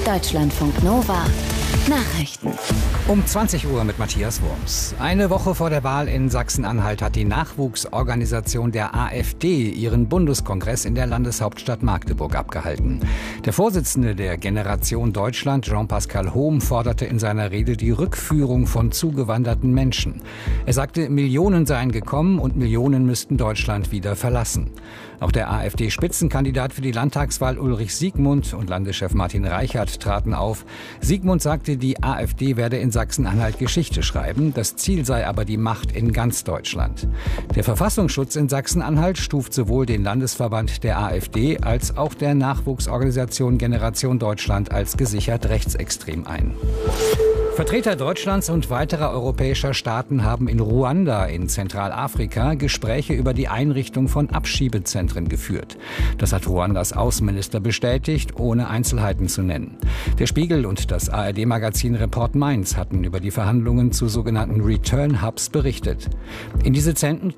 Deutschlandfunk Nova Nachrichten. Um 20 Uhr mit Matthias Wurms. Eine Woche vor der Wahl in Sachsen-Anhalt hat die Nachwuchsorganisation der AfD ihren Bundeskongress in der Landeshauptstadt Magdeburg abgehalten. Der Vorsitzende der Generation Deutschland, Jean-Pascal Hohm, forderte in seiner Rede die Rückführung von zugewanderten Menschen. Er sagte, Millionen seien gekommen und Millionen müssten Deutschland wieder verlassen. Auch der AfD-Spitzenkandidat für die Landtagswahl Ulrich Siegmund und Landeschef Martin Reichert traten auf. Siegmund sagte, die AfD werde in Sachsen-Anhalt Geschichte schreiben. Das Ziel sei aber die Macht in ganz Deutschland. Der Verfassungsschutz in Sachsen-Anhalt stuft sowohl den Landesverband der AfD als auch der Nachwuchsorganisation Generation Deutschland als gesichert rechtsextrem ein. Vertreter Deutschlands und weiterer europäischer Staaten haben in Ruanda in Zentralafrika Gespräche über die Einrichtung von Abschiebezentren geführt. Das hat Ruandas Außenminister bestätigt, ohne Einzelheiten zu nennen. Der Spiegel und das ARD-Magazin Report Mainz hatten über die Verhandlungen zu sogenannten Return Hubs berichtet. In diese Zentren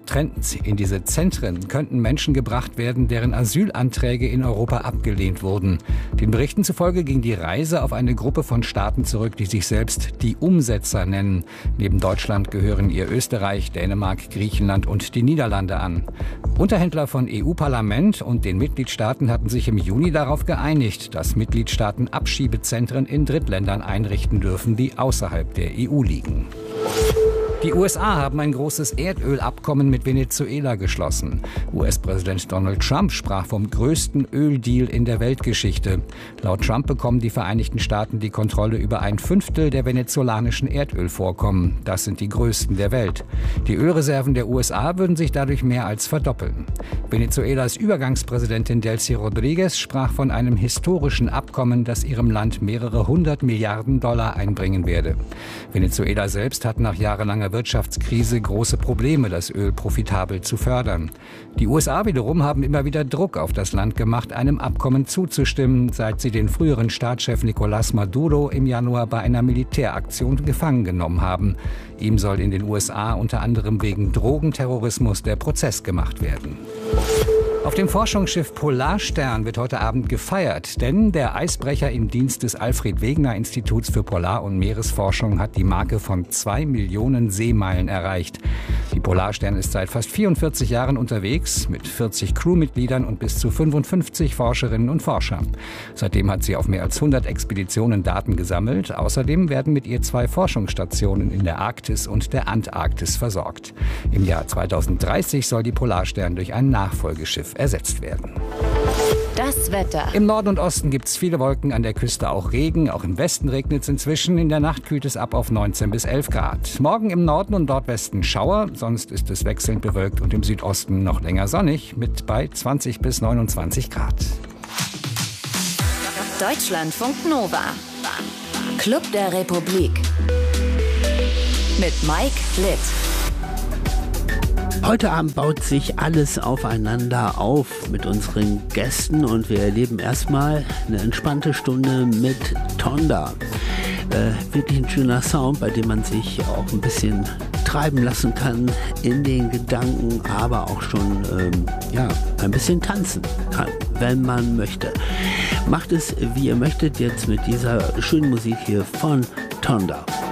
könnten Menschen gebracht werden, deren Asylanträge in Europa abgelehnt wurden. Den Berichten zufolge ging die Reise auf eine Gruppe von Staaten zurück, die sich selbst die Umsetzer nennen. Neben Deutschland gehören ihr Österreich, Dänemark, Griechenland und die Niederlande an. Unterhändler von EU-Parlament und den Mitgliedstaaten hatten sich im Juni darauf geeinigt, dass Mitgliedstaaten Abschiebezentren in Drittländern einrichten dürfen, die außerhalb der EU liegen. Die USA haben ein großes Erdölabkommen mit Venezuela geschlossen. US-Präsident Donald Trump sprach vom größten Öldeal in der Weltgeschichte. Laut Trump bekommen die Vereinigten Staaten die Kontrolle über 1/5 der venezolanischen Erdölvorkommen. Das sind die größten der Welt. Die Ölreserven der USA würden sich dadurch mehr als verdoppeln. Venezuelas Übergangspräsidentin Delcy Rodriguez sprach von einem historischen Abkommen, das ihrem Land mehrere 100 Milliarden Dollar einbringen werde. Venezuela selbst hat nach jahrelanger Wirtschaftskrise große Probleme, das Öl profitabel zu fördern. Die USA wiederum haben immer wieder Druck auf das Land gemacht, einem Abkommen zuzustimmen, seit sie den früheren Staatschef Nicolás Maduro im Januar bei einer Militäraktion gefangen genommen haben. Ihm soll in den USA unter anderem wegen Drogenterrorismus der Prozess gemacht werden. Auf dem Forschungsschiff Polarstern wird heute Abend gefeiert, denn der Eisbrecher im Dienst des Alfred-Wegener-Instituts für Polar- und Meeresforschung hat die Marke von 2 Millionen Seemeilen erreicht. Die Polarstern ist seit fast 44 Jahren unterwegs, mit 40 Crewmitgliedern und bis zu 55 Forscherinnen und Forschern. Seitdem hat sie auf mehr als 100 Expeditionen Daten gesammelt. Außerdem werden mit ihr 2 Forschungsstationen in der Arktis und der Antarktis versorgt. Im Jahr 2030 soll die Polarstern durch ein Nachfolgeschiff ersetzt werden. Das Wetter. Im Norden und Osten gibt es viele Wolken, an der Küste auch Regen. Auch im Westen regnet es inzwischen. In der Nacht kühlt es ab auf 19 bis 11 Grad. Morgen im Norden und Nordwesten Schauer, sonst ist es wechselnd bewölkt und im Südosten noch länger sonnig mit bei 20 bis 29 Grad. Deutschlandfunk Nova. Club der Republik. Mit Mike Litt. Heute Abend baut sich alles aufeinander auf mit unseren Gästen und wir erleben erstmal eine entspannte Stunde mit Tonda. Wirklich ein schöner Sound, bei dem man sich auch ein bisschen treiben lassen kann in den Gedanken, aber auch schon ein bisschen tanzen kann, wenn man möchte. Macht es, wie ihr möchtet, jetzt mit dieser schönen Musik hier von Tonda.